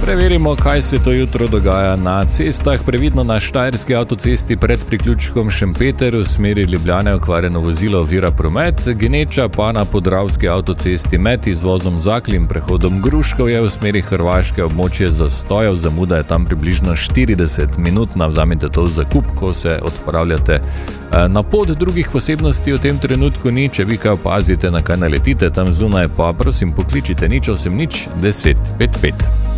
Preverimo, kaj se to jutro dogaja na cestah. Previdno na štajerski avtocesti pred priključkom Šempeter v smeri Ljubljane okvarjeno vozilo ovira promet, gneča pa na podravski avtocesti med izvozom Zakli in prehodom Gruškovje v smeri Hrvaške območje zastojev. Zamuda je tam približno 40 minut. Vzamite to v zakup, ko se odpravljate na pot. Drugih posebnosti v tem trenutku ni. Če vi kaj opazite, na kaj naletite tam zunaj, pa prosim pokličite 0800 10 55.